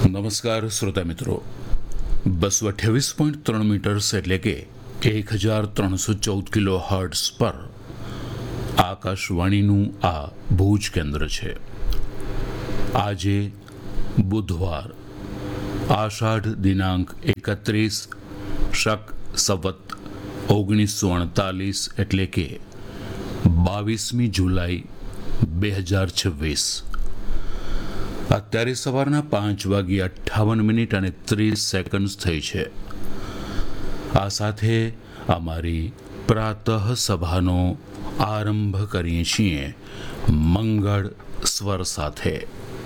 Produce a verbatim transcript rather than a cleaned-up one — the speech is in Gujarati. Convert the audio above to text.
નમસ્કાર શ્રોતા મિત્રો, બસો અઠ્યાવીસ પોઈન્ટ ત્રણ મીટર્સ એટલે કે એક હજાર ત્રણસો ચૌદ કિલો હર્ટ્સ પર આકાશવાણીનું આ ભુજ કેન્દ્ર છે. આજે બુધવાર, આષાઢ દિનાંક એકત્રીસ, શક સંવત ઓગણીસો અડતાલીસ એટલે કે બાવીસમી જુલાઈ બે હજાર છવ્વીસ. અત્યારે સવારના પાંચ વાગી અઠ્ઠાવન મિનિટ અને ત્રીસ સેકન્ડ થઈ છે. આ સાથે અમારી પ્રાતઃ સભાનો આરંભ કરીએ છીએ મંગળ સ્વર સાથે.